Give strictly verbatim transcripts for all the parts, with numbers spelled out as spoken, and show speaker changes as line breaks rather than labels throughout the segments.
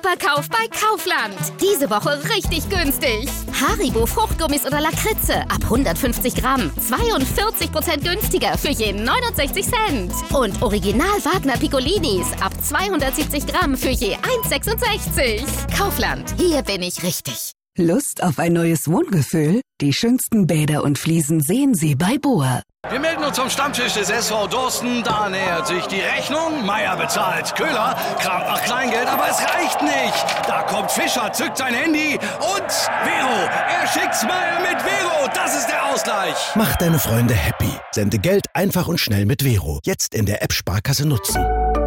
Superkauf bei Kaufland. Diese Woche richtig günstig. Haribo Fruchtgummis oder Lakritze ab hundertfünfzig Gramm. zweiundvierzig Prozent günstiger für je neunundsechzig Cent. Und Original Wagner Piccolinis ab zweihundertsiebzig Gramm für je eins Komma sechsundsechzig. Kaufland, hier bin ich richtig.
Lust auf ein neues Wohngefühl? Die schönsten Bäder und Fliesen sehen Sie bei B O A.
Wir melden uns zum Stammtisch des S V Dorsten. Da nähert sich die Rechnung. Meier bezahlt. Köhler kramt nach Kleingeld, aber es reicht nicht. Da kommt Fischer, zückt sein Handy und Vero. Er schickt's Meier mit Vero. Das ist der Ausgleich.
Mach deine Freunde happy. Sende Geld einfach und schnell mit Vero. Jetzt in der App Sparkasse nutzen.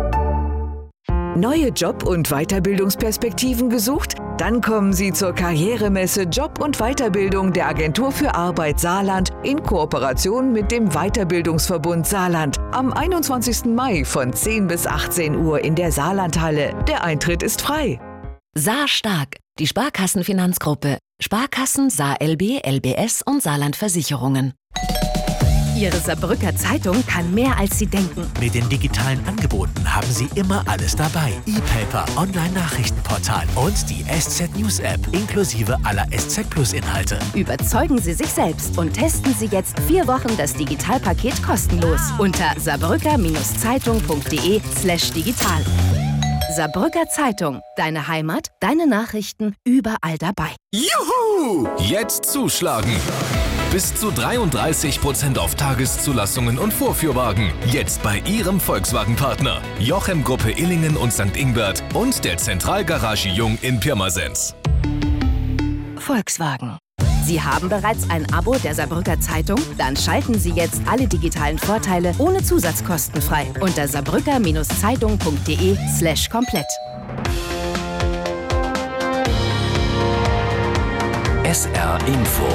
Neue Job- und Weiterbildungsperspektiven gesucht? Dann kommen Sie zur Karrieremesse Job und Weiterbildung der Agentur für Arbeit Saarland in Kooperation mit dem Weiterbildungsverbund Saarland am einundzwanzigsten Mai von zehn bis achtzehn Uhr in der Saarlandhalle. Der Eintritt ist frei.
Saar stark, die Sparkassenfinanzgruppe. Sparkassen, Saar L B, L B S und Saarland Versicherungen.
Ihre Saarbrücker Zeitung kann mehr, als Sie denken.
Mit den digitalen Angeboten haben Sie immer alles dabei. E-Paper, Online-Nachrichtenportal und die S Z News App inklusive aller S Z Plus Inhalte.
Überzeugen Sie sich selbst und testen Sie jetzt vier Wochen das Digitalpaket kostenlos unter saarbrücker-zeitung.de slash digital. Saarbrücker Zeitung, deine Heimat, deine Nachrichten, überall dabei.
Juhu! Jetzt zuschlagen! Bis zu dreiunddreißig Prozent auf Tageszulassungen und Vorführwagen. Jetzt bei Ihrem Volkswagen-Partner. Jochem Gruppe Illingen und Sankt Ingbert und der Zentralgarage Jung in Pirmasens.
Volkswagen. Sie haben bereits ein Abo der Saarbrücker Zeitung? Dann schalten Sie jetzt alle digitalen Vorteile ohne Zusatzkosten frei unter saarbrücker-zeitung.de slash komplett.
S R Info.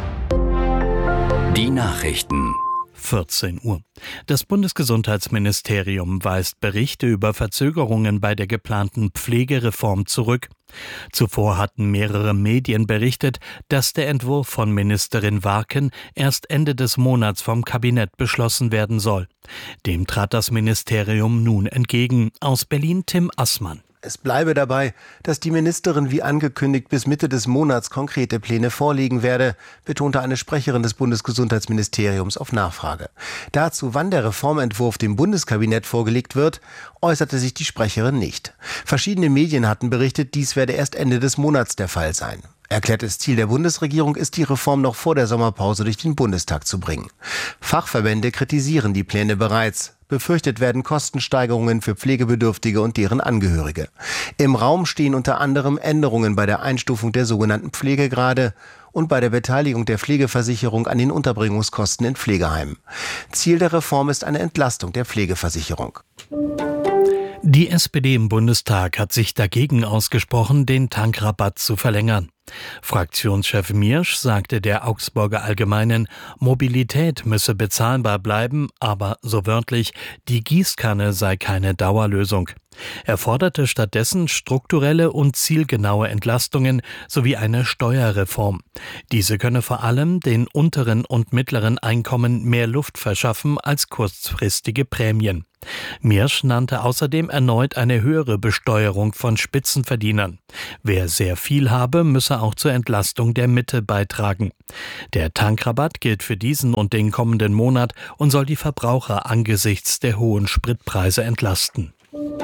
Die Nachrichten.
vierzehn Uhr. Das Bundesgesundheitsministerium weist Berichte über Verzögerungen bei der geplanten Pflegereform zurück. Zuvor hatten mehrere Medien berichtet, dass der Entwurf von Ministerin Warken erst Ende des Monats vom Kabinett beschlossen werden soll. Dem trat das Ministerium nun entgegen. Aus Berlin Tim Assmann.
Es bleibe dabei, dass die Ministerin wie angekündigt bis Mitte des Monats konkrete Pläne vorlegen werde, betonte eine Sprecherin des Bundesgesundheitsministeriums auf Nachfrage. Dazu, wann der Reformentwurf dem Bundeskabinett vorgelegt wird, äußerte sich die Sprecherin nicht. Verschiedene Medien hatten berichtet, dies werde erst Ende des Monats der Fall sein. Erklärtes Ziel der Bundesregierung ist, die Reform noch vor der Sommerpause durch den Bundestag zu bringen. Fachverbände kritisieren die Pläne bereits. Befürchtet werden Kostensteigerungen für Pflegebedürftige und deren Angehörige. Im Raum stehen unter anderem Änderungen bei der Einstufung der sogenannten Pflegegrade und bei der Beteiligung der Pflegeversicherung an den Unterbringungskosten in Pflegeheimen. Ziel der Reform ist eine Entlastung der Pflegeversicherung.
Die S P D im Bundestag hat sich dagegen ausgesprochen, den Tankrabatt zu verlängern. Fraktionschef Miersch sagte der Augsburger Allgemeinen, Mobilität müsse bezahlbar bleiben, aber so wörtlich, die Gießkanne sei keine Dauerlösung. Er forderte stattdessen strukturelle und zielgenaue Entlastungen sowie eine Steuerreform. Diese könne vor allem den unteren und mittleren Einkommen mehr Luft verschaffen als kurzfristige Prämien. Miersch nannte außerdem erneut eine höhere Besteuerung von Spitzenverdienern. Wer sehr viel habe, müsse auch zur Entlastung der Mitte beitragen. Der Tankrabatt gilt für diesen und den kommenden Monat und soll die Verbraucher angesichts der hohen Spritpreise entlasten.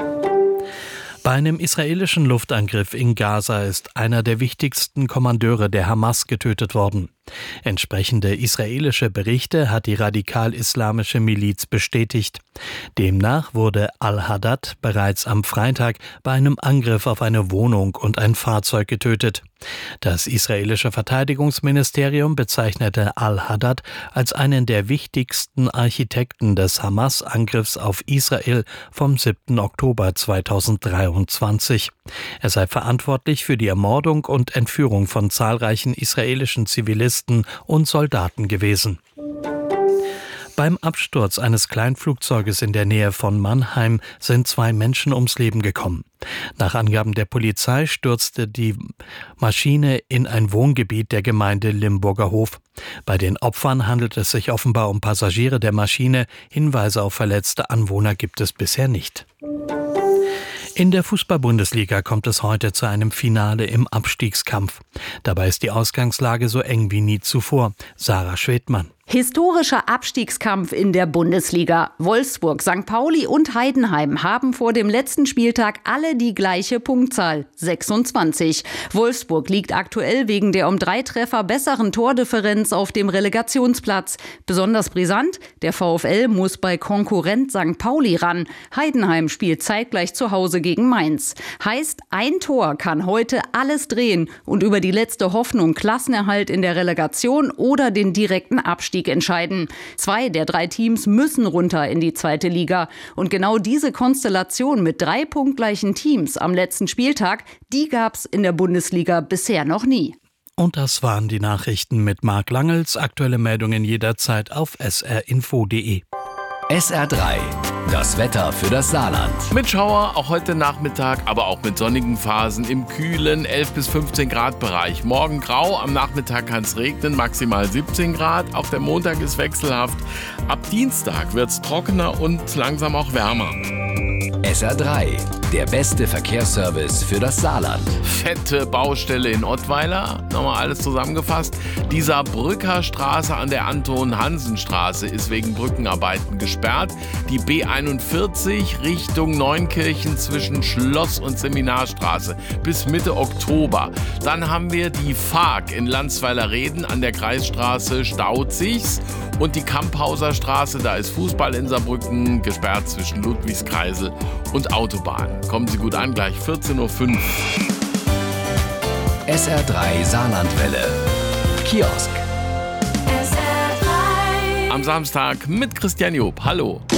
Bei einem israelischen Luftangriff in Gaza ist einer der wichtigsten Kommandeure der Hamas getötet worden. Entsprechende israelische Berichte hat die radikal-islamische Miliz bestätigt. Demnach wurde al-Haddad bereits am Freitag bei einem Angriff auf eine Wohnung und ein Fahrzeug getötet. Das israelische Verteidigungsministerium bezeichnete al-Haddad als einen der wichtigsten Architekten des Hamas-Angriffs auf Israel vom siebten Oktober zweitausenddreiundzwanzig. Er sei verantwortlich für die Ermordung und Entführung von zahlreichen israelischen Zivilisten und Soldaten gewesen. Beim Absturz eines Kleinflugzeuges in der Nähe von Mannheim sind zwei Menschen ums Leben gekommen. Nach Angaben der Polizei stürzte die Maschine in ein Wohngebiet der Gemeinde Limburger Hof. Bei den Opfern handelt es sich offenbar um Passagiere der Maschine. Hinweise auf verletzte Anwohner gibt es bisher nicht. In der Fußball-Bundesliga kommt es heute zu einem Finale im Abstiegskampf. Dabei ist die Ausgangslage so eng wie nie zuvor. Sarah Schwedmann.
Historischer Abstiegskampf in der Bundesliga. Wolfsburg, Sankt Pauli und Heidenheim haben vor dem letzten Spieltag alle die gleiche Punktzahl, sechsundzwanzig. Wolfsburg liegt aktuell wegen der um drei Treffer besseren Tordifferenz auf dem Relegationsplatz. Besonders brisant, der VfL muss bei Konkurrent Sankt Pauli ran. Heidenheim spielt zeitgleich zu Hause gegen Mainz. Heißt, ein Tor kann heute alles drehen und über die letzte Hoffnung Klassenerhalt in der Relegation oder den direkten Abstieg entscheiden. Zwei der drei Teams müssen runter in die zweite Liga. Und genau diese Konstellation mit drei punktgleichen Teams am letzten Spieltag, die gab's in der Bundesliga bisher noch nie.
Und das waren die Nachrichten mit Marc Langels. Aktuelle Meldungen jederzeit auf s r info punkt d e.
S R drei, das Wetter für das Saarland.
Mit Schauer, auch heute Nachmittag, aber auch mit sonnigen Phasen im kühlen elf bis fünfzehn Grad Bereich. Morgen grau, am Nachmittag kann es regnen, maximal siebzehn Grad. Auch der Montag ist wechselhaft. Ab Dienstag wird es trockener und langsam auch wärmer.
S R drei, der beste Verkehrsservice für das Saarland.
Fette Baustelle in Ottweiler, nochmal alles zusammengefasst. Die Saarbrücker Straße an der Anton-Hansen-Straße ist wegen Brückenarbeiten gesperrt. Die B einundvierzig Richtung Neunkirchen zwischen Schloss- und Seminarstraße bis Mitte Oktober. Dann haben wir die F A G in Landsweiler-Reden an der Kreisstraße staut sich's. Und die Kamphauser Straße, da ist Fußball in Saarbrücken, gesperrt zwischen Ludwigskreisel und Autobahn. Kommen Sie gut an, gleich vierzehn Uhr fünf.
S R drei Saarlandwelle. Kiosk.
Am Samstag mit Christian Job. Hallo.